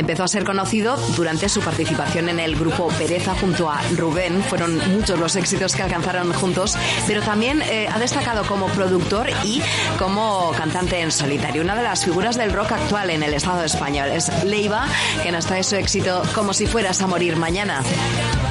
Empezó a ser conocido durante su participación en el grupo Pereza junto a Rubén. Fueron muchos los éxitos que alcanzaron juntos, pero también ha destacado como productor y como cantante en solitario. Una de las figuras del rock actual en el Estado español es Leiva, que nos trae su éxito Como si fueras a morir mañana.